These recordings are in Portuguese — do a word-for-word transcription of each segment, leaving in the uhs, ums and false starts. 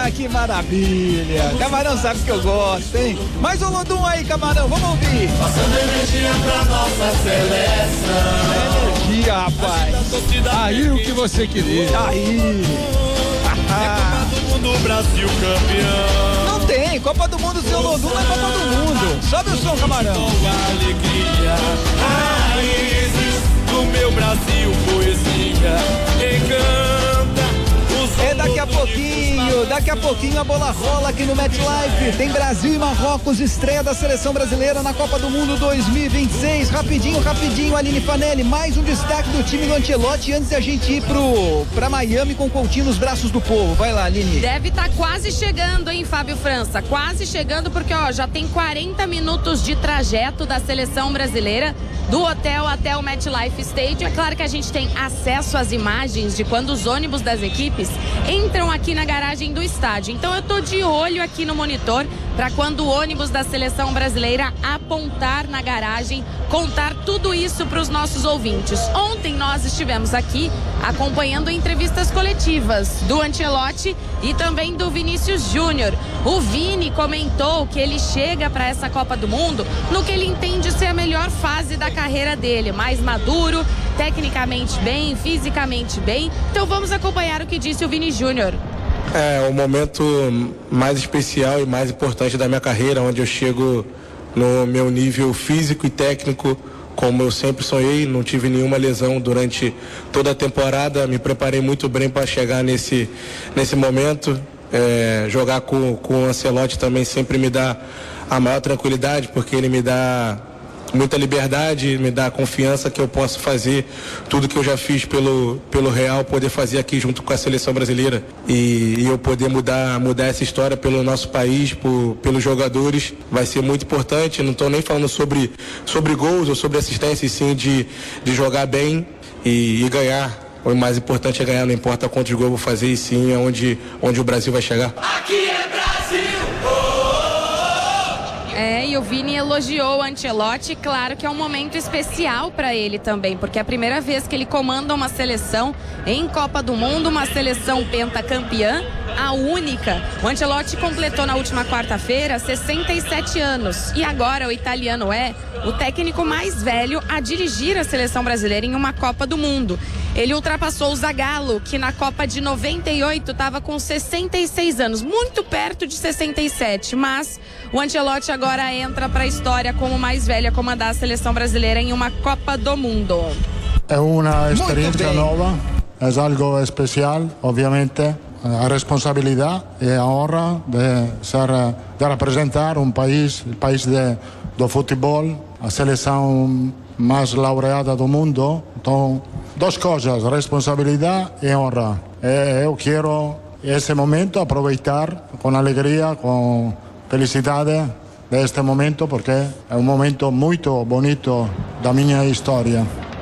Ah, que maravilha. Camarão sabe que eu gosto, hein? Mais um Lodum aí, Camarão, vamos ouvir. Passando energia pra nossa seleção. Energia, rapaz. Aí o que você queria. Aí. Ah. É Copa do Mundo, Brasil campeão. Não tem, Copa do Mundo, seu Lodum não é Copa do Mundo. Sobe o som, Camarão. Com alegria, raízes do meu Brasil, poesia, encanta. É daqui a pouquinho, daqui a pouquinho a bola rola aqui no MetLife. Tem Brasil e Marrocos, estreia da seleção brasileira na Copa do Mundo dois mil e vinte e seis. Rapidinho, rapidinho, Aline Fanelli, mais um destaque do time do Ancelotti antes de a gente ir pro, pra Miami com o Coutinho nos braços do povo. Vai lá, Aline. Deve estar tá quase chegando, hein, Fábio França? Quase chegando porque, ó, já tem quarenta minutos de trajeto da seleção brasileira do hotel até o MetLife Stadium. É claro que a gente tem acesso às imagens de quando os ônibus das equipes entram aqui na garagem do estádio. Então eu tô de olho aqui no monitor para quando o ônibus da seleção brasileira apontar na garagem, contar tudo isso para os nossos ouvintes. Ontem nós estivemos aqui acompanhando entrevistas coletivas do Ancelotti e também do Vinícius Júnior. O Vini comentou que ele chega para essa Copa do Mundo no que ele entende ser a melhor fase da carreira dele, mais maduro, tecnicamente bem, fisicamente bem. Então vamos acompanhar o que disse o Vini Júnior. É o momento mais especial e mais importante da minha carreira, onde eu chego no meu nível físico e técnico, como eu sempre sonhei. Não tive nenhuma lesão durante toda a temporada, me preparei muito bem para chegar nesse, nesse momento. É, jogar com, com o Ancelotti também sempre me dá a maior tranquilidade, porque ele me dá muita liberdade, me dá confiança que eu posso fazer tudo que eu já fiz pelo, pelo Real, poder fazer aqui junto com a seleção brasileira e, e eu poder mudar, mudar essa história pelo nosso país, por, pelos jogadores, vai ser muito importante. Não estou nem falando sobre, sobre gols ou sobre assistência, e sim de, de jogar bem e, e ganhar. O mais importante é ganhar, não importa quantos gols eu vou fazer, e sim é onde, onde o Brasil vai chegar. Aqui é Brasil! É, e o Vini elogiou o Ancelotti, claro que é um momento especial para ele também, porque é a primeira vez que ele comanda uma seleção em Copa do Mundo, uma seleção pentacampeã, a única. O Ancelotti completou na última quarta-feira sessenta e sete anos e agora o italiano é o técnico mais velho a dirigir a seleção brasileira em uma Copa do Mundo. Ele ultrapassou o Zagallo, que na Copa de noventa e oito estava com sessenta e seis anos, muito perto de sessenta e sete, mas o Ancelotti agora entra para a história como o mais velho a comandar a seleção brasileira em uma Copa do Mundo. É uma experiência nova, é algo especial, obviamente. A responsabilidade e a honra de, ser, de representar um país, o país de, do futebol, a seleção mais laureada do mundo. Então, duas coisas, responsabilidade e honra. E eu quero esse momento aproveitar com alegria, com felicidade deste momento, porque é um momento muito bonito da minha história.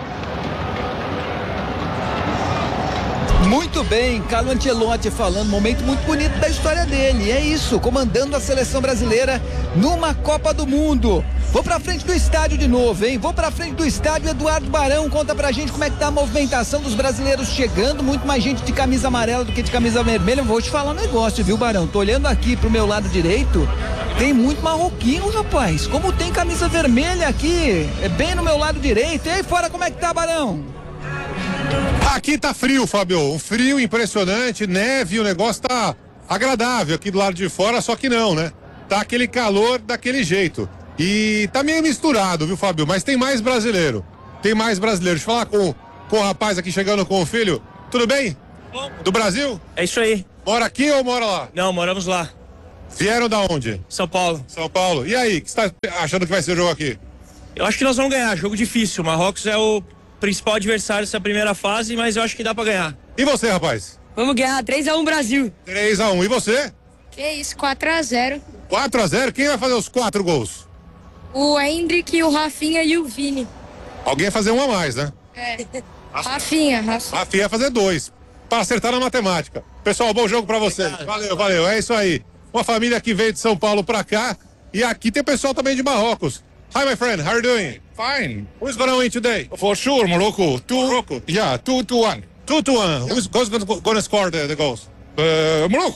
Muito bem, Carlo Ancelotti falando, momento muito bonito da história dele. É isso, comandando a seleção brasileira numa Copa do Mundo. Vou pra frente do estádio de novo, hein? Vou pra frente do estádio. Eduardo Barão, conta pra gente como é que tá a movimentação dos brasileiros chegando. Muito mais gente de camisa amarela do que de camisa vermelha. Vou te falar um negócio, viu, Barão? Tô olhando aqui pro meu lado direito, tem muito marroquino, rapaz. Como tem camisa vermelha aqui, é bem no meu lado direito. E aí fora, como é que tá, Barão? Aqui tá frio, Fábio, um frio impressionante, neve, o negócio tá agradável aqui do lado de fora, só que não, né? Tá aquele calor daquele jeito. E tá meio misturado, viu, Fábio? Mas tem mais brasileiro, tem mais brasileiro. Deixa eu falar com, com o rapaz aqui chegando com o filho. Tudo bem? Bom. Do Brasil? É isso aí. Mora aqui ou mora lá? Não, moramos lá. Vieram da onde? São Paulo. São Paulo. E aí, o que você tá achando que vai ser o jogo aqui? Eu acho que nós vamos ganhar, jogo difícil. O Marrocos é o principal adversário dessa primeira fase, mas eu acho que dá pra ganhar. E você, rapaz? Vamos ganhar, três a um Brasil. três a um. E você? Que isso, quatro a zero. quatro a zero? Quem vai fazer os quatro gols? O Hendrick, o Rafinha e o Vini. Alguém vai fazer um a mais, né? É. Rafinha, Rafinha. Rafinha vai fazer dois, para acertar na matemática. Pessoal, bom jogo pra vocês. Obrigado. Valeu, valeu, é isso aí. Uma família que veio de São Paulo pra cá, e aqui tem pessoal também de Marrocos. Hi, my friend, how are you doing? Fine. Who's gonna win today? For sure, Morocco. Two, Morocco. Yeah, two to one. Two to one. Yeah. Who's, who's gonna, gonna score the, the goals? Uh, Morocco.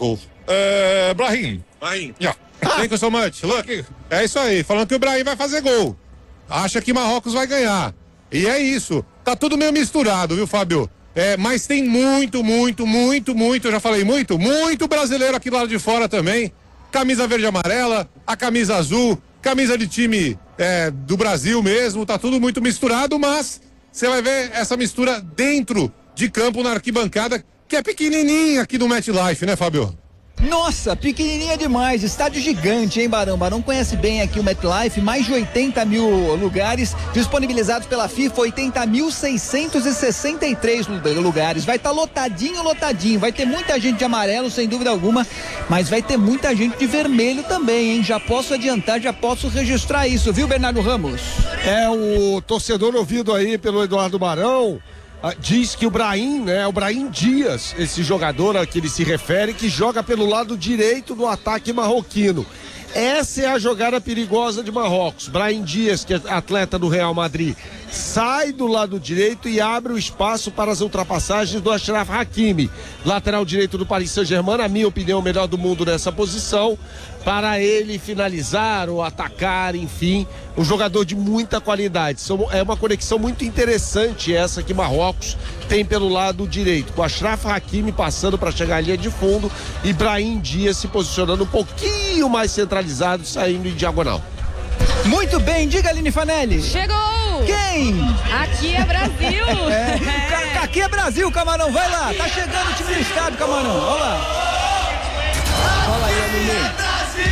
Uh, Brahim. Brahim. Yeah. Thank you so much. Look, é isso aí. Falando que o Brahim vai fazer gol. Acha que Marrocos vai ganhar. E é isso. Tá tudo meio misturado, viu, Fábio? É, mas tem muito, muito, muito, muito, eu já falei muito, muito brasileiro aqui do lado de fora também. Camisa verde e amarela, a camisa azul, camisa de time é, do Brasil mesmo, tá tudo muito misturado, mas você vai ver essa mistura dentro de campo na arquibancada, que é pequenininha aqui do MetLife, né, Fábio? Nossa, pequenininha demais, estádio gigante, hein, Barão? Barão conhece bem aqui o MetLife, mais de oitenta mil lugares disponibilizados pela FIFA, oitenta mil seiscentos e sessenta e três lugares. Vai estar tá lotadinho, lotadinho, vai ter muita gente de amarelo, sem dúvida alguma, mas vai ter muita gente de vermelho também, hein? Já posso adiantar, já posso registrar isso, viu, Bernardo Ramos? É, o torcedor ouvido aí pelo Eduardo Barão, diz que o Brahim, né, o Brahim Dias, esse jogador a que ele se refere, que joga pelo lado direito do ataque marroquino. Essa é a jogada perigosa de Marrocos. Brahim Dias, que é atleta do Real Madrid, sai do lado direito e abre o espaço para as ultrapassagens do Achraf Hakimi, lateral direito do Paris Saint-Germain, na minha opinião, o melhor do mundo nessa posição, para ele finalizar ou atacar, enfim, um jogador de muita qualidade. É uma conexão muito interessante essa que Marrocos tem pelo lado direito, com Achraf Hakimi passando para chegar à linha de fundo e Brahim Dias se posicionando um pouquinho mais centralizado, saindo em diagonal. Muito bem, diga, Aline Fanelli. Chegou! Quem? Aqui é Brasil! É. É. Aqui é Brasil, Camarão, vai lá, tá chegando o time do estado, Camarão, olha lá. Fala aí, Aline.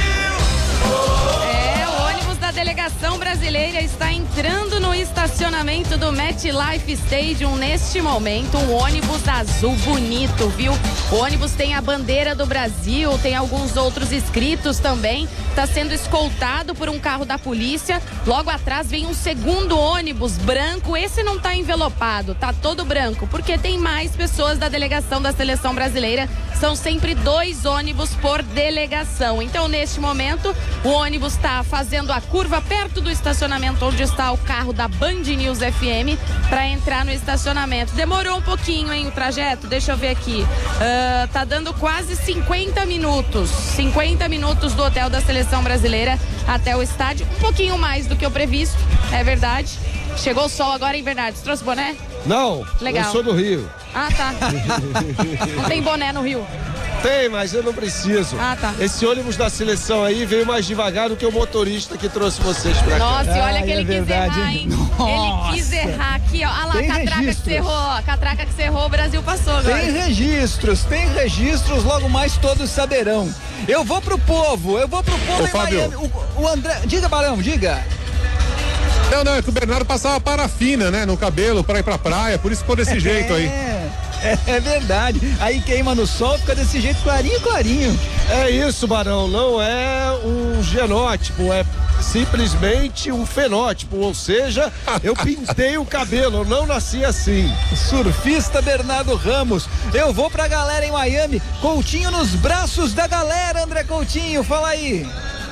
Delegação brasileira está entrando no estacionamento do MetLife Stadium neste momento, um ônibus azul bonito, viu? O ônibus tem a bandeira do Brasil, tem alguns outros escritos também, está sendo escoltado por um carro da polícia. Logo atrás vem um segundo ônibus branco, esse não está envelopado, tá todo branco, porque tem mais pessoas da delegação da seleção brasileira, são sempre dois ônibus por delegação. Então, neste momento, o ônibus está fazendo a curva perto do estacionamento onde está o carro da Band News F M para entrar no estacionamento. Demorou um pouquinho, hein, o trajeto? Deixa eu ver aqui. Uh, tá dando quase cinquenta minutos. cinquenta minutos do hotel da seleção brasileira até o estádio. Um pouquinho mais do que o previsto, é verdade. Chegou o sol agora, hein, Bernardo? Você trouxe boné? Não, legal. Eu sou do Rio. Ah, tá. Não tem boné no Rio? Tem, mas eu não preciso. Ah, tá. Esse ônibus da seleção aí veio mais devagar do que o motorista que trouxe vocês pra cá. Nossa, e olha ah, que ele é quis verdade. errar, hein? Nossa. Ele quis errar aqui, ó. Olha lá, Tem a catraca registros. que você errou, a catraca que você errou, o Brasil passou agora. Tem registros, tem registros, logo mais todos saberão. Eu vou pro povo, eu vou pro povo Ô, em Fábio. Miami. O, o André, diga, Barão, diga. Não, não, é que o Bernardo passava parafina, né, no cabelo pra ir pra praia, por isso ficou desse jeito aí. É, é verdade. Aí queima no sol, fica desse jeito clarinho, clarinho. É isso, Barão, não é um genótipo, é simplesmente um fenótipo, ou seja, eu pintei o cabelo, eu não nasci assim. Surfista Bernardo Ramos. Eu vou pra galera em Miami. Coutinho nos braços da galera, André Coutinho, fala aí.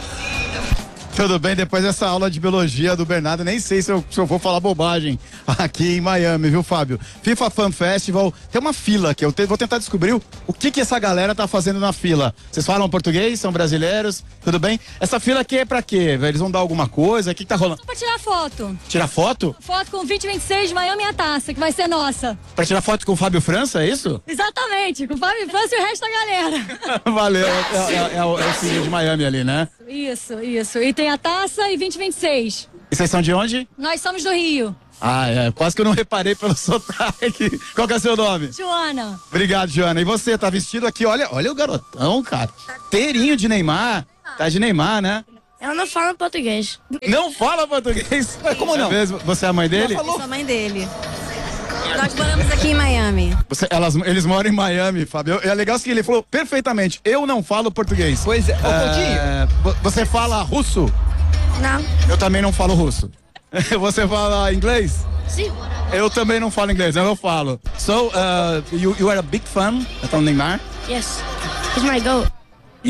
Tudo bem, depois dessa aula de biologia do Bernardo, nem sei se eu, se eu vou falar bobagem aqui em Miami, viu, Fábio? FIFA Fan Festival, tem uma fila que eu te, vou tentar descobrir o, o que que essa galera tá fazendo na fila. Vocês falam português? São brasileiros? Tudo bem? Essa fila aqui é pra quê? Eles vão dar alguma coisa? O que que tá rolando? Só pra tirar foto. Tirar foto? Foto com vinte e vinte e seis, Miami e a taça, que vai ser nossa. Pra tirar foto com o Fábio França, é isso? Exatamente, com o Fábio França e o resto da galera. Valeu, é, é, é, o, é o filho de Miami ali, né? Isso, isso. E tem a taça e vinte e vinte e seis. E vocês são de onde? Nós somos do Rio. Ah, é. Quase que eu não reparei pelo sotaque. Qual que é o seu nome? Joana. Obrigado, Joana. E você, tá vestido aqui? Olha, olha o garotão, cara. Inteirinho de Neymar. Tá de Neymar, né? Eu não falo português. Não fala português? Como não? É mesmo? Você é a mãe dele? Eu sou a mãe dele. Nós moramos aqui em Miami. Você, elas, eles moram em Miami, Fábio. É legal que ele falou perfeitamente. Eu não falo português. Pois é. Ô, é, você fala russo? Não. Eu também não falo russo. Você fala inglês? Sim. Eu também não falo inglês, eu falo. So, uh, you, you are a big fan of Neymar? Yes. He's my goat. Yeah?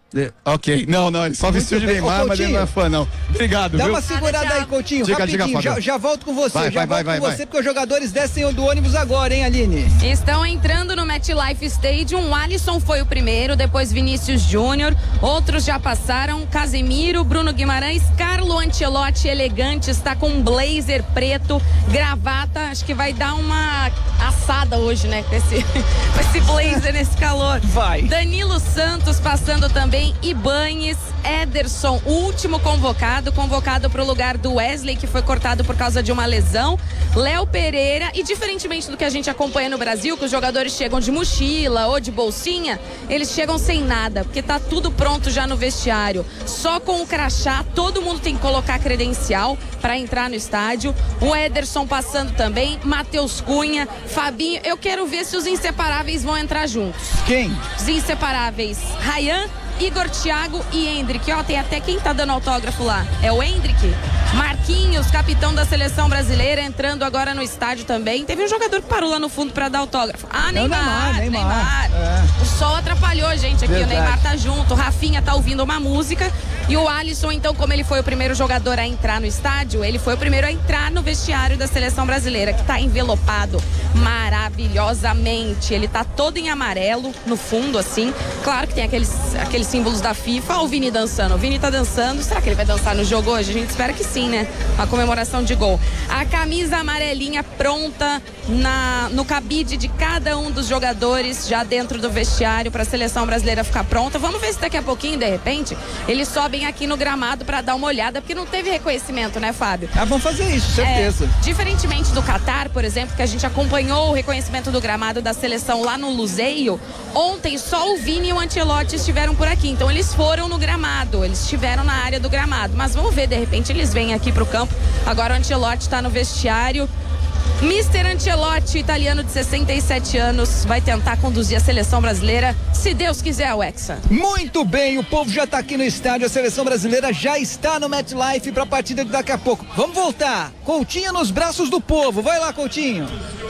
Ok, não, não, ele só vestiu de Neymar, mas ele não é fã, não. Obrigado, Dá viu? uma segurada aí, Coutinho, diga, rapidinho, diga, já, já volto com você, vai, já vai, volto vai, com vai, você, vai. porque os jogadores descem do ônibus agora, hein, Aline? Estão entrando no MetLife Stadium, o Alisson foi o primeiro, depois Vinícius Júnior, outros já passaram, Casemiro, Bruno Guimarães, Carlo Ancelotti, elegante, está com um blazer preto, gravata, acho que vai dar uma assada hoje, né, com esse, com esse blazer nesse calor. Vai. Danilo Santos passando também, Ibañez, Ederson, o último convocado, convocado para o lugar do Wesley, que foi cortado por causa de uma lesão, Léo Pereira, e diferentemente do que a gente acompanha no Brasil, que os jogadores chegam de mochila ou de bolsinha, eles chegam sem nada, porque tá tudo pronto já no vestiário, só com o crachá, todo mundo tem que colocar credencial para entrar no estádio, o Ederson passando também, Matheus Cunha, Fabinho, eu quero ver se os inseparáveis vão entrar juntos. Quem? Os inseparáveis, Ryan, Igor, Thiago e Endrick. Ó, tem até quem tá dando autógrafo lá. É o Endrick. Marquinhos, capitão da seleção brasileira, entrando agora no estádio também. Teve um jogador que parou lá no fundo pra dar autógrafo. Ah, Neymar, Neymar. Neymar. Neymar. É. O sol atrapalhou a gente aqui. Verdade. O Neymar tá junto. O Rafinha tá ouvindo uma música. E o Alisson, então, como ele foi o primeiro jogador a entrar no estádio, ele foi o primeiro a entrar no vestiário da seleção brasileira, que tá envelopado maravilhosamente. Ele tá todo em amarelo, no fundo, assim. Claro que tem aqueles, aqueles símbolos da FIFA. Olha o Vini dançando. O Vini tá dançando. Será que ele vai dançar no jogo hoje? A gente espera que sim, né? A comemoração de gol. A camisa amarelinha pronta na, no cabide de cada um dos jogadores, já dentro do vestiário, para a seleção brasileira ficar pronta. Vamos ver se daqui a pouquinho, de repente, eles sobem aqui no gramado para dar uma olhada, porque não teve reconhecimento, né, Fábio? Ah, vamos fazer isso, certeza. É, diferentemente do Catar, por exemplo, que a gente acompanhou o reconhecimento do gramado da seleção lá no Luseio, ontem só o Vini e o Ancelotti estiveram por aqui, então eles foram no gramado, eles estiveram na área do gramado, mas vamos ver, de repente eles vêm aqui pro campo. Agora o Ancelotti está no vestiário. mister Ancelotti, italiano de sessenta e sete anos, vai tentar conduzir a seleção brasileira, se Deus quiser, o Hexa. Muito bem, o povo já tá aqui no estádio, a seleção brasileira já está no MetLife para a partida de daqui a pouco. Vamos voltar, Coutinho nos braços do povo, vai lá, Coutinho.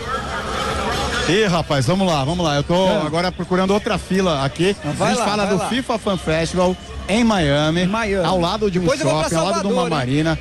Ih, rapaz, vamos lá, vamos lá. Eu tô é. agora procurando outra fila aqui. Vai a gente lá, fala do lá. FIFA Fan Festival em Miami, Miami. ao lado de um Depois shopping, ao lado de uma marina.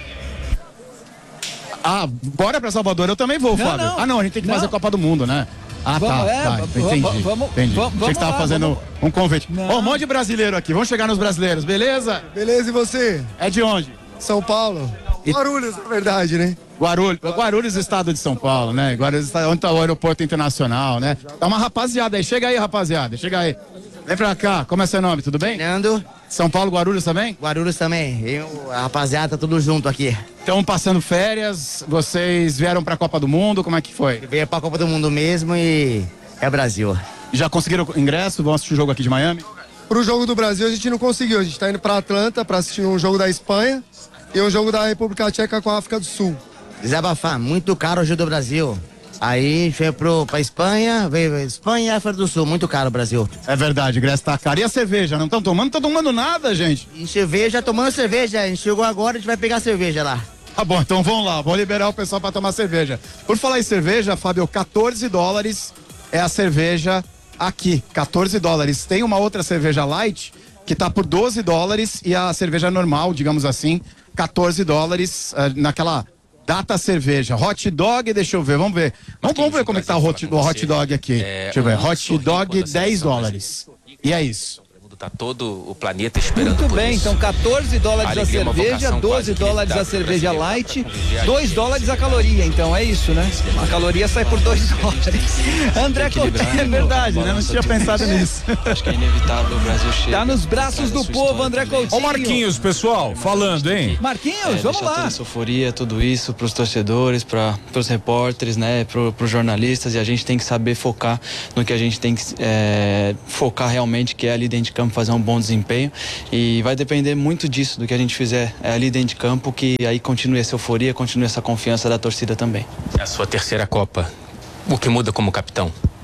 Ah, bora pra Salvador, eu também vou, não, Fábio. Não. Ah, não, a gente tem que não. fazer a Copa do Mundo, né? Ah, vamos, tá, é, tá, vamos, entendi, vamos, entendi. Vamos, Achei que tava lá, fazendo vamos... um convite. Ó, oh, um monte de brasileiro aqui, vamos chegar nos brasileiros, beleza? Beleza, e você? É de onde? São Paulo. E... Guarulhos, na verdade, né? Guarulhos, Guarulhos, estado de São Paulo, né? Guarulhos, onde tá o aeroporto internacional, né? Tá uma rapaziada aí, chega aí, rapaziada, chega aí. Vem pra cá, como é seu nome, tudo bem? Fernando. São Paulo, Guarulhos também? Guarulhos também, eu, a rapaziada, tá tudo junto aqui. Estão passando férias, vocês vieram pra Copa do Mundo, como é que foi? Veio pra Copa do Mundo mesmo e é Brasil. Já conseguiram ingresso, vão assistir o jogo aqui de Miami? Pro jogo do Brasil a gente não conseguiu, a gente tá indo pra Atlanta pra assistir um jogo da Espanha e um jogo da República Tcheca com a África do Sul. Desabafar, muito caro o jogo do Brasil. Aí veio pro, pra Espanha, veio Espanha e África do Sul, muito caro o Brasil. É verdade, o ingresso tá caro. E a cerveja, não estão tomando? Não estão tomando nada, gente. E cerveja, tomando cerveja, a gente chegou agora, a gente vai pegar cerveja lá. Tá bom, então vamos lá, vou liberar o pessoal pra tomar cerveja. Por falar em cerveja, Fábio, quatorze dólares é a cerveja aqui, quatorze dólares. Tem uma outra cerveja light que tá por doze dólares e a cerveja normal, digamos assim, quatorze dólares uh, naquela... Data cerveja, hot dog, deixa eu ver, vamos ver. Vamos, vamos ver como é que tá o hot, o hot dog aqui. É, deixa eu ver, hot dog dez dólares. E é isso. Tá todo o planeta esperando. Muito por bem, isso. então quatorze dólares a, a cerveja, doze dólares a cerveja light, dois dólares a caloria, então é isso, né? A caloria sai por dois dólares. André Coutinho, é verdade, né? Não tinha pensado nisso. Acho que é inevitável o Brasil chegar. Tá nos braços do povo, André Coutinho. Ó, Marquinhos, pessoal, falando, hein? Marquinhos, é, vamos lá. Toda essa euforia, tudo isso pros torcedores, para pros repórteres, né? Pro, pros jornalistas, e a gente tem que saber focar no que a gente tem que é, focar realmente, que é ali dentro de campo fazer um bom desempenho, e vai depender muito disso, do que a gente fizer ali dentro de campo, que aí continue essa euforia, continue essa confiança da torcida também. É a sua terceira Copa, o que muda como capitão?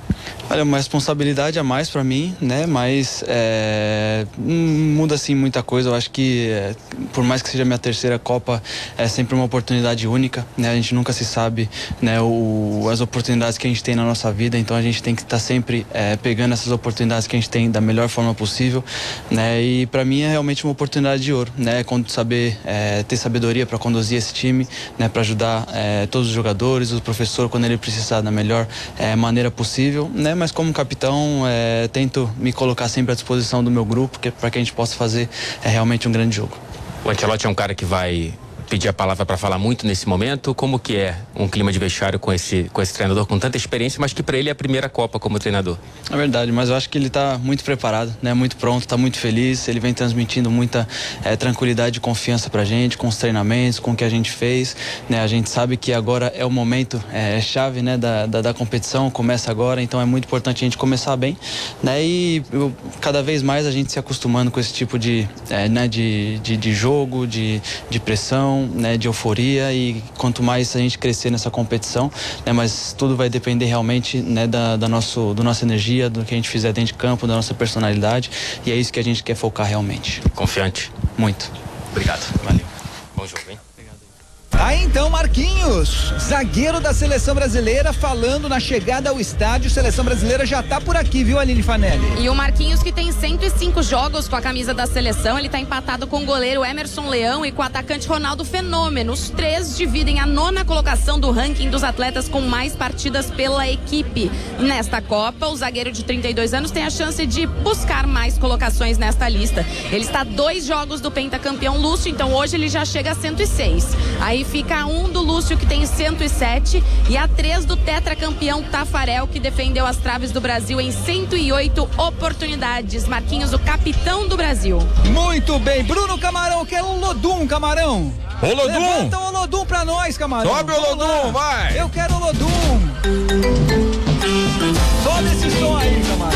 Olha, uma responsabilidade a mais para mim, né? Mas é, não muda assim muita coisa. Eu acho que é, por mais que seja minha terceira Copa, é sempre uma oportunidade única, né? A gente nunca se sabe, né? O, as oportunidades que a gente tem na nossa vida, então a gente tem que estar tá sempre é, pegando essas oportunidades que a gente tem da melhor forma possível, né? E para mim é realmente uma oportunidade de ouro, né? Quando saber é, ter sabedoria para conduzir esse time, né? Para ajudar é, todos os jogadores, o professor quando ele precisar da melhor é, maneira possível, né? Mas como capitão, é, tento me colocar sempre à disposição do meu grupo, para que a gente possa fazer é, realmente um grande jogo. O Ancelotti é um cara que vai pedir a palavra para falar muito nesse momento. Como que é um clima de vestiário com esse, com esse treinador com tanta experiência, mas que para ele é a primeira Copa como treinador? É verdade, mas eu acho que ele está muito preparado, né? Muito pronto, está muito feliz. Ele vem transmitindo muita é, tranquilidade e confiança para a gente, com os treinamentos, com o que a gente fez, né? A gente sabe que agora é o momento é, chave, né? da, da, da competição, começa agora, então é muito importante a gente começar bem, né? E eu, cada vez mais a gente se acostumando com esse tipo de, é, né? de, de, de jogo, de, de pressão, né, de euforia, e quanto mais a gente crescer nessa competição, né, mas tudo vai depender realmente, né, da, da, nosso, da nossa energia, do que a gente fizer dentro de campo, da nossa personalidade, e é isso que a gente quer focar realmente. Confiante? Muito. Obrigado. Valeu. Bom jogo, hein? Aí então, Marquinhos, zagueiro da Seleção Brasileira, falando na chegada ao estádio. Seleção Brasileira já tá por aqui, viu, Aline Fanelli? E o Marquinhos, que tem cento e cinco jogos com a camisa da seleção, ele tá empatado com o goleiro Emerson Leão e com o atacante Ronaldo Fenômeno. Os três dividem a nona colocação do ranking dos atletas com mais partidas pela equipe. Nesta Copa, o zagueiro de trinta e dois anos tem a chance de buscar mais colocações nesta lista. Ele está a dois jogos do pentacampeão Lúcio, então hoje ele já chega a cento e seis. Aí fica a um do Lúcio, que tem cento e sete, e a três do tetracampeão Tafarel, que defendeu as traves do Brasil em cento e oito oportunidades. Marquinhos, o capitão do Brasil. Muito bem, Bruno Camarão, quer um Lodum, Camarão? Ô, Lodum! Levanta o Lodum pra nós, Camarão. Sobe o Lodum, vai! Eu quero o Lodum. Sobe esse som aí, Camarão.